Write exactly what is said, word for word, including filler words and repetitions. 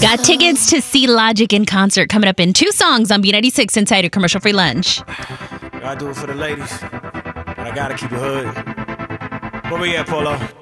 Got tickets to see Logic in concert coming up in two songs on B ninety-six Insider Commercial Free Lunch. I do it for the ladies, but I gotta keep it hood. Where we at, Polo?